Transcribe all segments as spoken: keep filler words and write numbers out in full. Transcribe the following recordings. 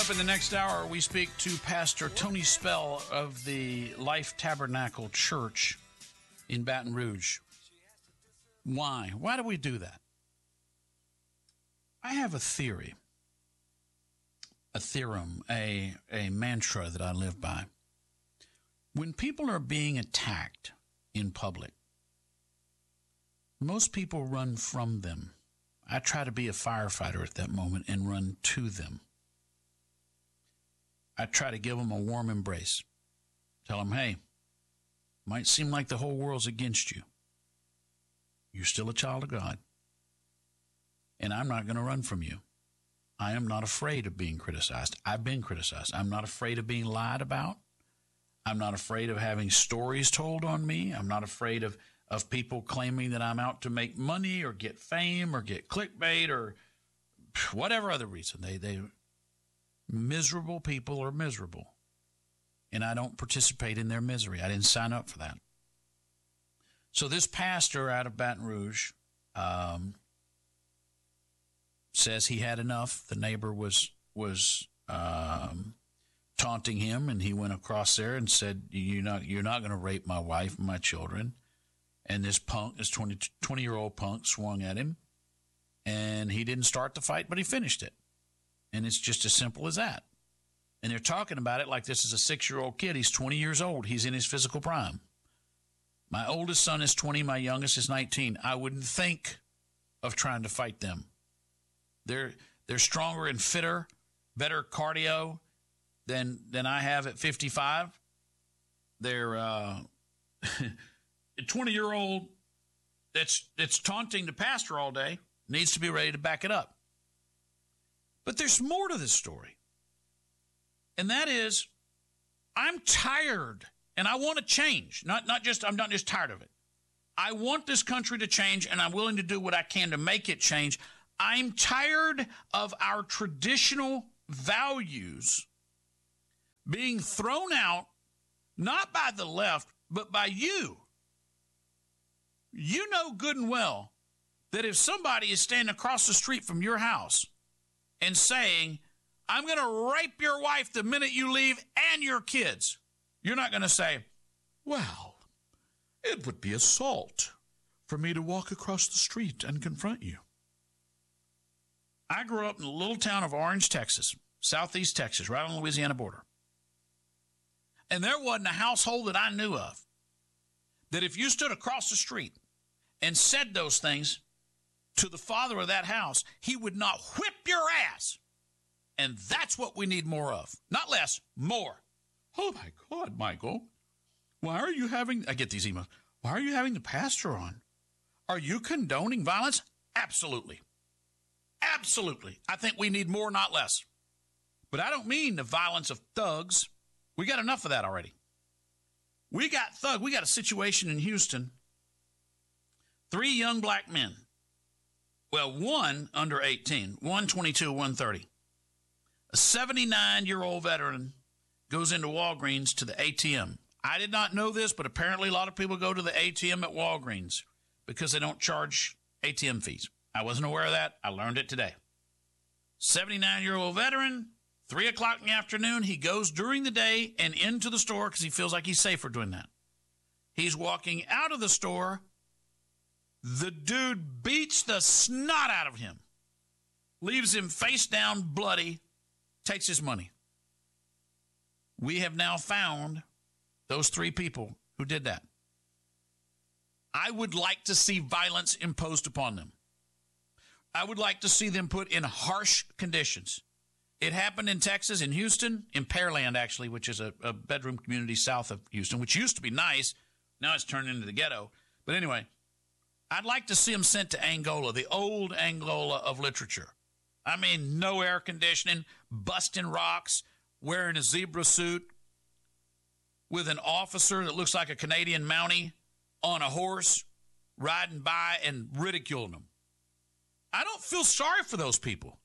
up in the next hour, we speak to Pastor Tony Spell of the Life Tabernacle Church in Baton Rouge. Why? Why do we do that? I have a theory, a theorem, a, a mantra that I live by. When people are being attacked in public, most people run from them. I try to be a firefighter at that moment and run to them. I try to give them a warm embrace. Tell them, hey, might seem like the whole world's against you. You're still a child of God. And I'm not going to run from you. I am not afraid of being criticized. I've been criticized. I'm not afraid of being lied about. I'm not afraid of having stories told on me. I'm not afraid of, of people claiming that I'm out to make money or get fame or get clickbait or whatever other reason. They, they, miserable people are miserable. And I don't participate in their misery. I didn't sign up for that. So this pastor out of Baton Rouge um, says he had enough. The neighbor was was um, taunting him, and he went across there and said, "You're not you're not going to rape my wife and my children." And this punk, this twenty-year-old punk, swung at him, and he didn't start the fight, but he finished it. And it's just as simple as that. And they're talking about it like this is a six-year-old kid. He's twenty years old. He's in his physical prime. My oldest son is twenty. My youngest is nineteen. I wouldn't think of trying to fight them. They're they're stronger and fitter, better cardio than than I have at fifty-five. They're uh, a twenty-year-old that's that's taunting the pastor all day needs to be ready to back it up. But there's more to this story. And that is, I'm tired and I want to change. Not not just I'm not just tired of it. I want this country to change, and I'm willing to do what I can to make it change. I'm tired of our traditional values being thrown out, not by the left, but by you. You know good and well that if somebody is standing across the street from your house and saying, I'm going to rape your wife the minute you leave and your kids, you're not going to say, well, it would be assault for me to walk across the street and confront you. I grew up in the little town of Orange, Texas, southeast Texas, right on the Louisiana border. And there wasn't a household that I knew of that if you stood across the street and said those things to the father of that house, he would not whip your ass. And that's what we need more of. Not less, more. Oh, my God, Michael. Why are you having, I get these emails, why are you having the pastor on? Are you condoning violence? Absolutely. Absolutely. I think we need more, not less. But I don't mean the violence of thugs. We got enough of that already. We got thug. We got a situation in Houston. Three young black men. Well, one under eighteen, one twenty-two, one thirty. A seventy-nine-year-old veteran goes into Walgreens to the A T M. I did not know this, but apparently a lot of people go to the A T M at Walgreens because they don't charge A T M fees. I wasn't aware of that. I learned it today. seventy-nine-year-old veteran, three o'clock in the afternoon, he goes during the day and into the store because he feels like he's safer doing that. He's walking out of the store. The dude beats the snot out of him, leaves him face down, bloody, takes his money. We have now found those three people who did that. I would like to see violence imposed upon them. I would like to see them put in harsh conditions. It happened in Texas, in Houston, in Pearland, actually, which is a, a bedroom community south of Houston, which used to be nice. Now it's turned into the ghetto. But anyway, I'd like to see them sent to Angola, the old Angola of literature. I mean, no air conditioning, busting rocks, wearing a zebra suit, with an officer that looks like a Canadian Mountie on a horse, riding by and ridiculing them. I don't feel sorry for those people.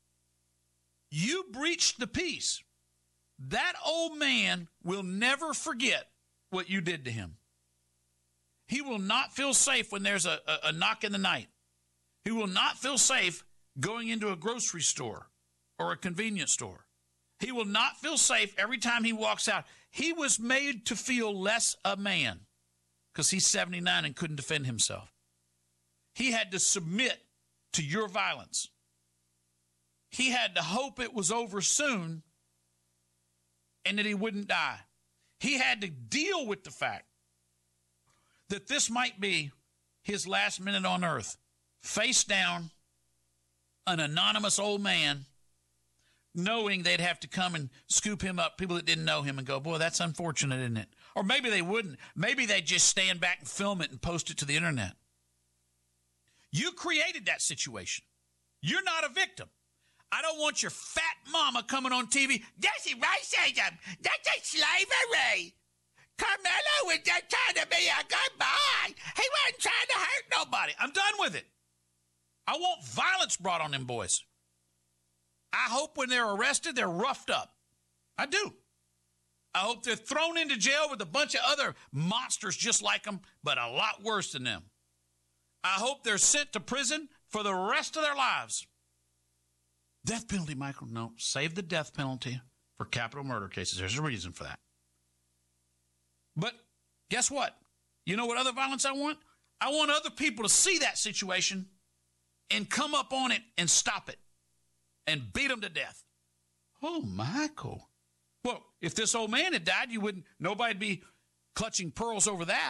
You breached the peace. That old man will never forget what you did to him. He will not feel safe when there's a, a, a knock in the night. He will not feel safe going into a grocery store or a convenience store He will not feel safe every time he walks out. He was made to feel less a man because he's seventy-nine and couldn't defend himself. He had to submit to your violence. He had to hope it was over soon and that he wouldn't die. He had to deal with the fact that this might be his last minute on earth. Face down, an anonymous old man, knowing they'd have to come and scoop him up, people that didn't know him, and go, boy, that's unfortunate, isn't it? Or maybe they wouldn't. Maybe they'd just stand back and film it and post it to the internet. You created that situation. You're not a victim. I don't want your fat mama coming on T V. That's racism. That's slavery. Carmelo was just trying to be a good boy. He wasn't trying to hurt nobody. I'm done with it. I want violence brought on them boys. I hope when they're arrested, they're roughed up. I do. I hope they're thrown into jail with a bunch of other monsters just like them, but a lot worse than them. I hope they're sent to prison for the rest of their lives. Death penalty, Michael. No, save the death penalty for capital murder cases. There's a reason for that. But guess what? You know what other violence I want? I want other people to see that situation and come up on it and stop it and beat them to death. Oh, Michael. Well, if this old man had died, you wouldn't, nobody'd be clutching pearls over that.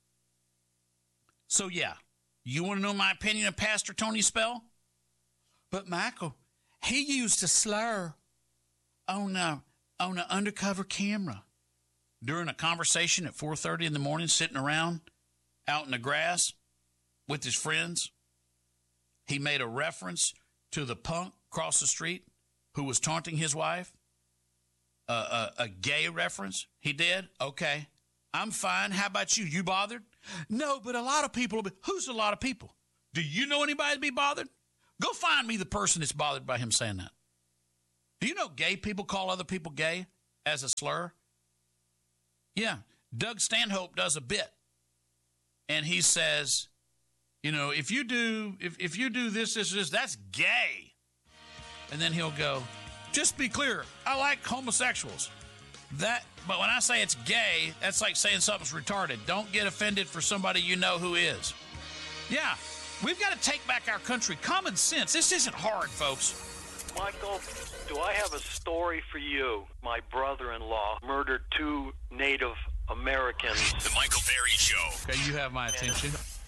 So, yeah, you want to know my opinion of Pastor Tony Spell? But, Michael, he used a slur on a, on an undercover camera during a conversation at four thirty in the morning, sitting around out in the grass with his friends. He made a reference to the punk across the street who was taunting his wife. Uh, a, a gay reference. He did? Okay. I'm fine. How about you? You bothered? No, but a lot of people will be. Who's a lot of people? Do you know anybody to be bothered? Go find me the person that's bothered by him saying that. Do you know gay people call other people gay as a slur? Yeah. Doug Stanhope does a bit. And he says, you know, if you do, if, if you do this, this, this, that's gay. And then he'll go, just be clear, I like homosexuals. That, but when I say it's gay, that's like saying something's retarded. Don't get offended for somebody you know who is. Yeah, we've got to take back our country. Common sense. This isn't hard, folks. Michael, do I have a story for you? My brother-in-law murdered two Native Americans. The Michael Berry Show. Okay, you have my attention.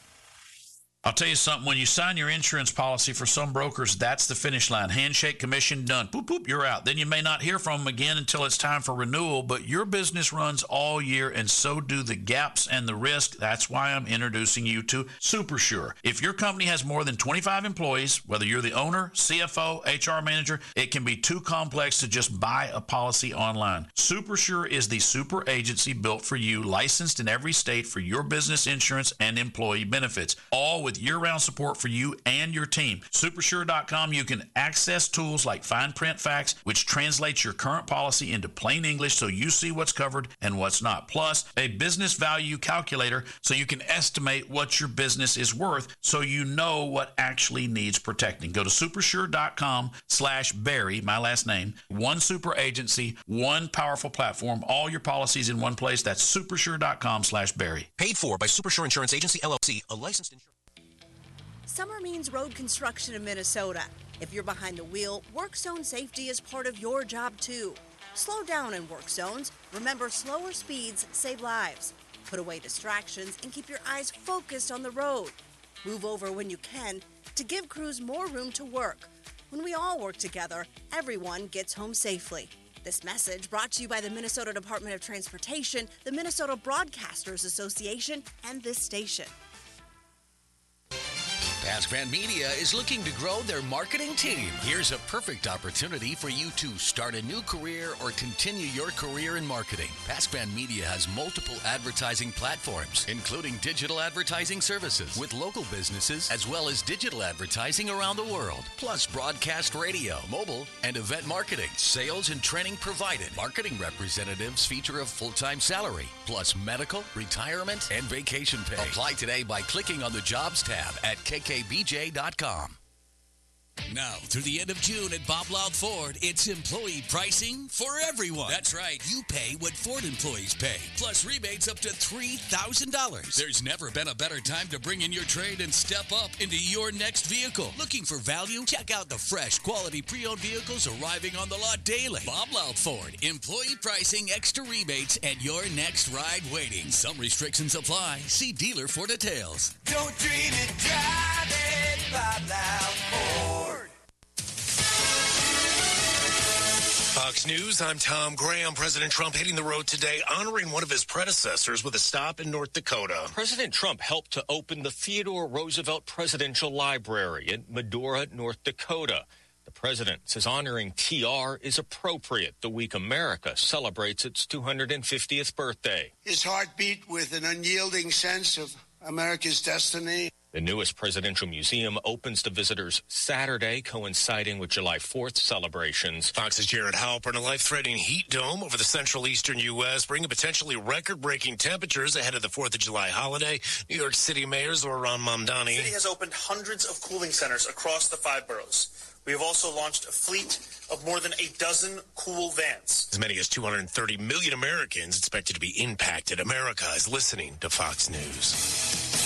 I'll tell you something. When you sign your insurance policy for some brokers, that's the finish line. Handshake, commission, done. Boop, boop, you're out. Then you may not hear from them again until it's time for renewal, but your business runs all year, and so do the gaps and the risk. That's why I'm introducing you to SuperSure. If your company has more than twenty-five employees, whether you're the owner, C F O, H R manager, it can be too complex to just buy a policy online. SuperSure is the super agency built for you, licensed in every state for your business insurance and employee benefits, all with year-round support for you and your team. Supersure dot com, you can access tools like fine print facts, which translates your current policy into plain English so you see what's covered and what's not. Plus, a business value calculator so you can estimate what your business is worth so you know what actually needs protecting. Go to supersure dot com slash Barry, my last name. One super agency, one powerful platform, all your policies in one place. That's supersure dot com slash Barry. Paid for by Supersure Insurance Agency, L L C, a licensed insurance. Summer means road construction in Minnesota. If you're behind the wheel, work zone safety is part of your job too. Slow down in work zones. Remember, slower speeds save lives. Put away distractions and keep your eyes focused on the road. Move over when you can to give crews more room to work. When we all work together, everyone gets home safely. This message brought to you by the Minnesota Department of Transportation, the Minnesota Broadcasters Association, and this station. PassFan Media is looking to grow their marketing team. Here's a perfect opportunity for you to start a new career or continue your career in marketing. PassFan Media has multiple advertising platforms, including digital advertising services with local businesses, as well as digital advertising around the world, plus broadcast radio, mobile, and event marketing. Sales and training provided. Marketing representatives feature a full-time salary, plus medical, retirement, and vacation pay. Apply today by clicking on the Jobs tab at K K B J dot com. Now, through the end of June at Bob Loud Ford, it's employee pricing for everyone. That's right. You pay what Ford employees pay, plus rebates up to three thousand dollars. There's never been a better time to bring in your trade and step up into your next vehicle. Looking for value? Check out the fresh, quality pre-owned vehicles arriving on the lot daily. Bob Loud Ford. Employee pricing, extra rebates, and your next ride waiting. Some restrictions apply. See dealer for details. Don't dream it, drive it, Bob Loud Ford. Fox News, I'm Tom Graham. President Trump hitting the road today, honoring one of his predecessors with a stop in North Dakota. President Trump helped to open the Theodore Roosevelt Presidential Library in Medora, North Dakota. The president says honoring T R is appropriate the week America celebrates its two hundred fiftieth birthday. His heart beat with an unyielding sense of America's destiny. The newest presidential museum opens to visitors Saturday, coinciding with July fourth celebrations. Fox's Jared Halpern. A life-threatening heat dome over the central eastern U S, bringing potentially record-breaking temperatures ahead of the fourth of July holiday. New York City Mayor Zohran Mamdani. The city has opened hundreds of cooling centers across the five boroughs. We have also launched a fleet of more than a dozen cool vans. As many as two hundred thirty million Americans expected to be impacted. America is listening to Fox News.